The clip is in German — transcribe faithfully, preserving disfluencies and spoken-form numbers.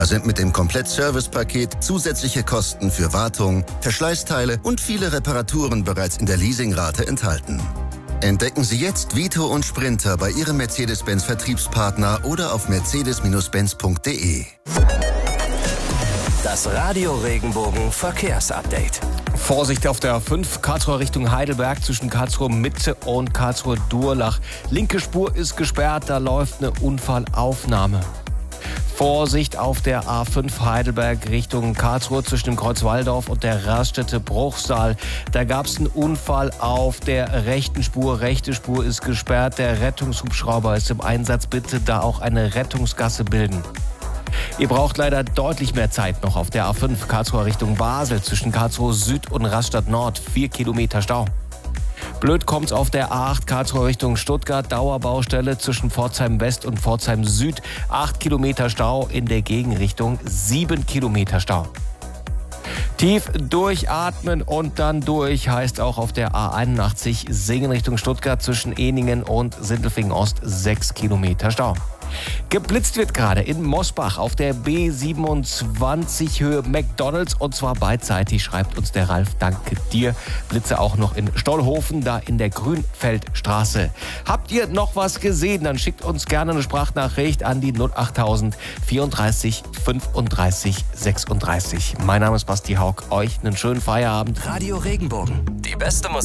Da sind mit dem Komplett-Service-Paket zusätzliche Kosten für Wartung, Verschleißteile und viele Reparaturen bereits in der Leasingrate enthalten. Entdecken Sie jetzt Vito und Sprinter bei Ihrem Mercedes-Benz-Vertriebspartner oder auf mercedes benz punkt de. Das Radio Regenbogen Verkehrsupdate. Vorsicht auf der A fünf, Karlsruhe Richtung Heidelberg zwischen Karlsruhe Mitte und Karlsruhe Durlach. Linke Spur ist gesperrt, da läuft eine Unfallaufnahme. Vorsicht auf der A fünf Heidelberg Richtung Karlsruhe zwischen dem Kreuz Walldorf und der Raststätte Bruchsal. Da gab es einen Unfall auf der rechten Spur. Rechte Spur ist gesperrt. Der Rettungshubschrauber ist im Einsatz. Bitte da auch eine Rettungsgasse bilden. Ihr braucht leider deutlich mehr Zeit noch auf der A fünf Karlsruhe Richtung Basel zwischen Karlsruhe Süd und Rastatt Nord. Vier Kilometer Stau. Blöd kommt's auf der A acht Karlsruhe Richtung Stuttgart. Dauerbaustelle zwischen Pforzheim West und Pforzheim Süd. Acht Kilometer Stau in der Gegenrichtung. Sieben Kilometer Stau. Tief durchatmen und dann durch heißt auch auf der A einundachtzig Singen Richtung Stuttgart zwischen Eningen und Sindelfingen Ost. Sechs Kilometer Stau. Geblitzt wird gerade in Mosbach auf der B siebenundzwanzig Höhe McDonalds und zwar beidseitig, schreibt uns der Ralf. Danke dir. Blitze auch noch in Stollhofen, da in der Grünfeldstraße. Habt ihr noch was gesehen? Dann schickt uns gerne eine Sprachnachricht an die null achttausend vierunddreißig fünfunddreißig sechsunddreißig. Mein Name ist Basti Haug. Euch einen schönen Feierabend. Radio Regenbogen. Die beste Musik.